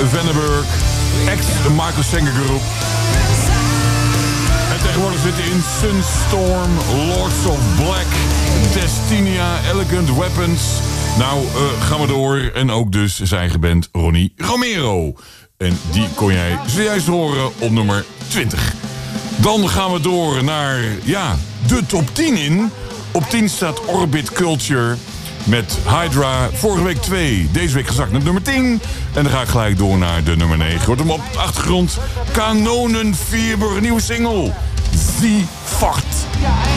Vandenberg, ex-Michael Schenker Group. En tegenwoordig zitten in Sunstorm, Lords of Black, Destinia, Elegant Weapons. Nou, gaan we door. En ook dus zijn eigen band Ronnie Romero. En die kon jij zojuist horen op nummer 20. Dan gaan we door naar, de top 10 in. Op 10 staat Orbit Culture met Hydra. Vorige week 2, deze week gezakt naar nummer 10. En dan ga ik gelijk door naar de nummer 9. Hoort hem op de achtergrond. Kanonenvierburg, nieuwe single. Zie Vacht. Ja,